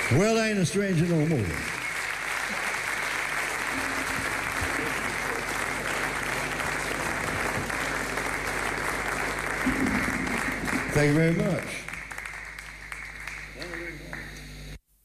Well, I ain't a stranger no more. Thank you very much.